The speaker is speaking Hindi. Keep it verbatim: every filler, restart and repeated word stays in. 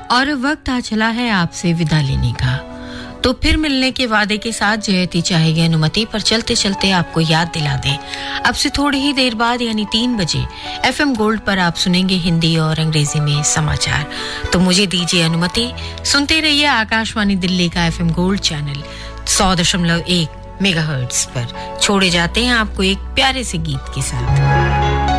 और वक्त आ चला है आपसे विदा लेने का। तो फिर मिलने के वादे के साथ जयती चाहेगी अनुमति, पर चलते चलते आपको याद दिला दें, अब से थोड़ी ही देर बाद यानी तीन बजे एफएम गोल्ड पर आप सुनेंगे हिंदी और अंग्रेजी में समाचार। तो मुझे दीजिए अनुमति, सुनते रहिए आकाशवाणी दिल्ली का एफएम गोल्ड चैनल सौ दशमलव एक मेगाहर्ट्ज पर। छोड़े जाते हैं आपको एक प्यारे से गीत के साथ।